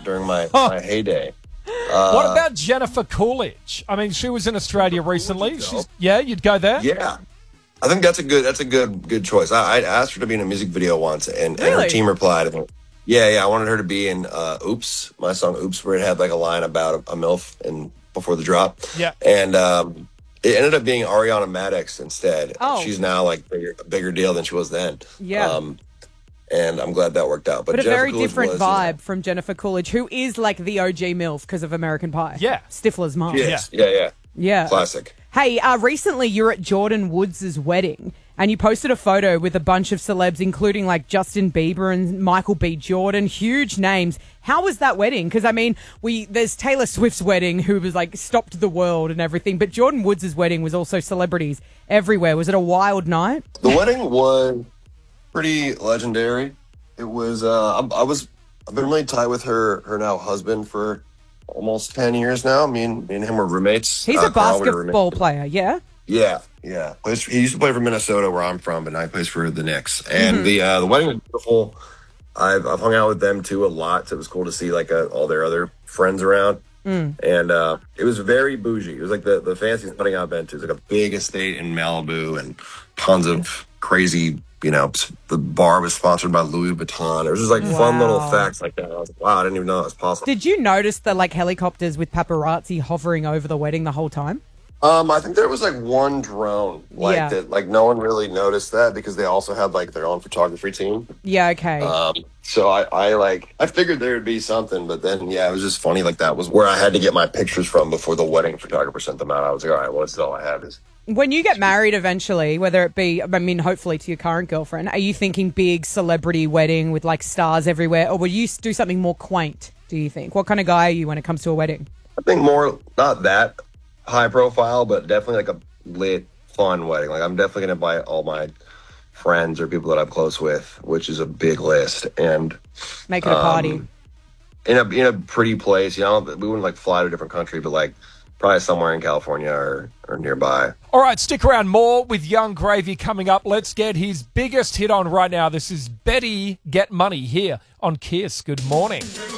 during my heyday. What about Jennifer Coolidge? I mean, she was in Australia recently. You'd go there? Yeah. I think that's a good choice. I asked her to be in a music video once, and her team replied, I wanted her to be in Oops, my song Oops, where it had like a line about a MILF and before the drop. Yeah. And it ended up being Ariana Madix instead. Oh. She's now like a bigger deal than she was then. Yeah. And I'm glad that worked out. But a Jennifer very Coolidge different vibe from Jennifer Coolidge, who is like the OG MILF because of American Pie. Yeah. Stifler's mom. Yes. Yeah. Yeah. Classic. Hey, recently you're at Jordan Woods' wedding and you posted a photo with a bunch of celebs, including like Justin Bieber and Michael B. Jordan, huge names. How was that wedding? Because, I mean, there's Taylor Swift's wedding who was like stopped the world and everything, but Jordan Woods' wedding was also celebrities everywhere. Was it a wild night? The wedding was pretty legendary. It was, I've been really tight with her now husband for almost 10 years now. Me and him were roommates. He's a basketball player, yeah? Yeah. He used to play for Minnesota, where I'm from, but now he plays for the Knicks. And the wedding was beautiful. I've hung out with them too a lot, so it was cool to see like all their other friends around. And it was very bougie. It was like the fanciest wedding I've been to. It was like a big estate in Malibu and tons of crazy. The bar was sponsored by Louis Vuitton. It was just like fun little facts like that. I was like, wow, I didn't even know that was possible. Did you notice the like helicopters with paparazzi hovering over the wedding the whole time? I think there was like one drone that, like no one really noticed that because they also had like their own photography team. Yeah, okay. So I figured there would be something, but then it was just funny. Like that was where I had to get my pictures from before the wedding photographer sent them out. I was like, all right, well, that's all I have is. When you get married eventually, whether it be, hopefully to your current girlfriend, are you thinking big celebrity wedding with like stars everywhere, or will you do something more quaint, do you think? What kind of guy are you when it comes to a wedding? I think more, not that high profile, but definitely like a lit, fun wedding. Like I'm definitely going to invite all my friends or people that I'm close with, which is a big list, and make it a party. In a pretty place, we wouldn't like fly to a different country, but like probably somewhere in California or nearby. All right, stick around. More with Young Gravy coming up. Let's get his biggest hit on right now. This is Betty Get Money here on Kiss. Good morning.